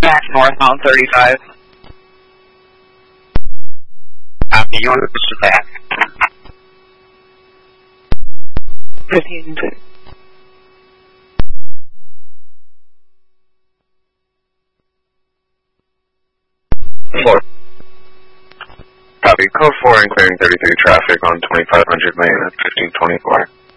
back northbound 35. Copy, you want to push it back. 15. Four. Copy, code 4 and clearing 33 traffic on 2500 Main at 1524.